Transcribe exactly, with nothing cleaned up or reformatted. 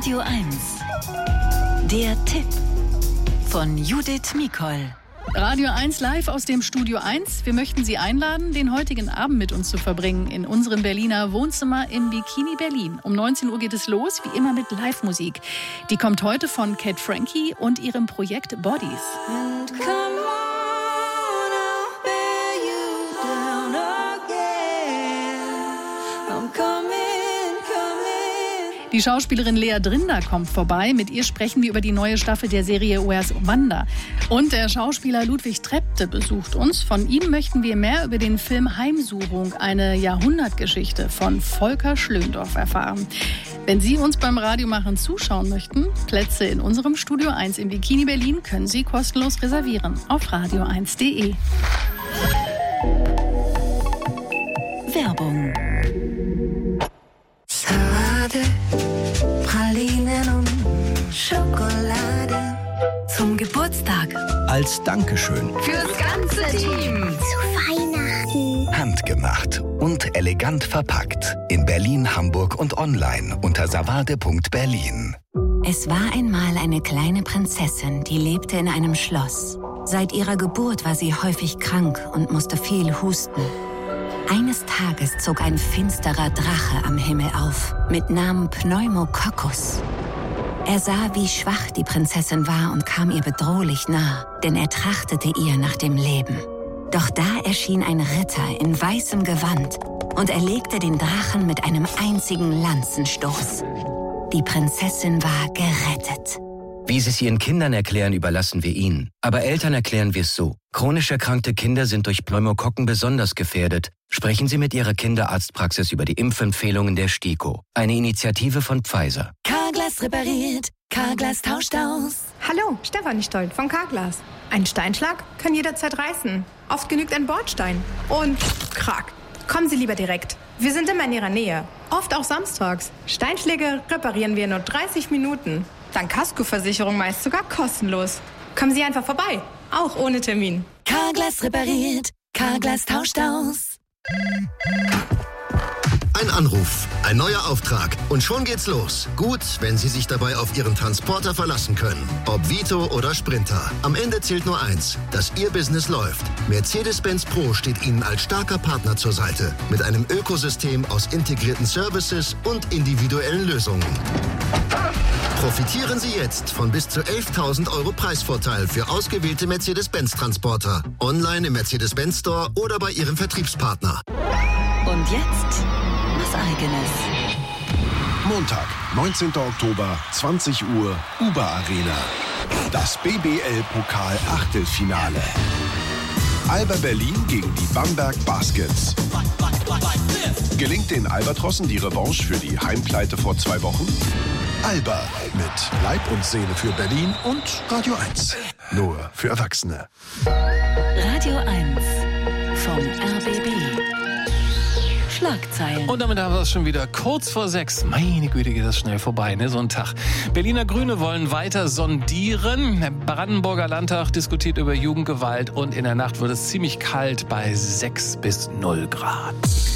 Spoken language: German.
Radio eins. Der Tipp von Judith Mikol. Radio eins live aus dem Studio eins. Wir möchten Sie einladen, den heutigen Abend mit uns zu verbringen in unserem Berliner Wohnzimmer im Bikini Berlin. Um neunzehn Uhr geht es los, wie immer mit Live-Musik. Die kommt heute von Cat Frankie und ihrem Projekt Bodies. Die Schauspielerin Lea Drinder kommt vorbei. Mit ihr sprechen wir über die neue Staffel der Serie Where's Wanda. Und der Schauspieler Ludwig Trepte besucht uns. Von ihm möchten wir mehr über den Film Heimsuchung, eine Jahrhundertgeschichte von Volker Schlöndorff erfahren. Wenn Sie uns beim Radiomachen zuschauen möchten, Plätze in unserem Studio eins im Bikini Berlin können Sie kostenlos reservieren auf radio eins punkt de. Werbung. Pralinen und Schokolade zum Geburtstag. Als Dankeschön. Fürs ganze Team. Zu Weihnachten. Handgemacht und elegant verpackt. In Berlin, Hamburg und online unter savade punkt berlin. Es war einmal eine kleine Prinzessin, die lebte in einem Schloss. Seit ihrer Geburt war sie häufig krank und musste viel husten. Eines Tages zog ein finsterer Drache am Himmel auf, mit Namen Pneumococcus. Er sah, wie schwach die Prinzessin war und kam ihr bedrohlich nah, denn er trachtete ihr nach dem Leben. Doch da erschien ein Ritter in weißem Gewand und erlegte den Drachen mit einem einzigen Lanzenstoß. Die Prinzessin war gerettet. Wie Sie es Ihren Kindern erklären, überlassen wir Ihnen. Aber Eltern erklären wir es so. Chronisch erkrankte Kinder sind durch Pneumokokken besonders gefährdet. Sprechen Sie mit Ihrer Kinderarztpraxis über die Impfempfehlungen der STIKO. Eine Initiative von Pfizer. Carglass repariert, Carglass tauscht aus. Hallo, Stefanie Stoll von Carglass. Ein Steinschlag kann jederzeit reißen. Oft genügt ein Bordstein. Und krack. Kommen Sie lieber direkt. Wir sind immer in Ihrer Nähe. Oft auch samstags. Steinschläge reparieren wir in nur dreißig Minuten. Dann Kaskoversicherung meist sogar kostenlos. Kommen Sie einfach vorbei, auch ohne Termin. Carglass repariert, Carglass tauscht aus. Ein Anruf, ein neuer Auftrag und schon geht's los. Gut, wenn Sie sich dabei auf Ihren Transporter verlassen können. Ob Vito oder Sprinter. Am Ende zählt nur eins, dass Ihr Business läuft. Mercedes-Benz Pro steht Ihnen als starker Partner zur Seite. Mit einem Ökosystem aus integrierten Services und individuellen Lösungen. Profitieren Sie jetzt von bis zu elftausend Euro Preisvorteil für ausgewählte Mercedes-Benz-Transporter. Online im Mercedes-Benz Store oder bei Ihrem Vertriebspartner. Und jetzt was Eigenes. Montag, neunzehnten Oktober, zwanzig Uhr, Uber Arena. Das B B L-Pokal-Achtelfinale. Alba Berlin gegen die Bamberg Baskets. Gelingt den Albatrossen die Revanche für die Heimpleite vor zwei Wochen? Alba mit Leib und Seele für Berlin und Radio eins. Nur für Erwachsene. Radio eins vom R B B. Schlagzeilen. Und damit haben wir es schon wieder kurz vor sechs. Meine Güte, geht das schnell vorbei, ne? So ein Tag. Berliner Grüne wollen weiter sondieren. Der Brandenburger Landtag diskutiert über Jugendgewalt und in der Nacht wird es ziemlich kalt bei sechs bis null Grad.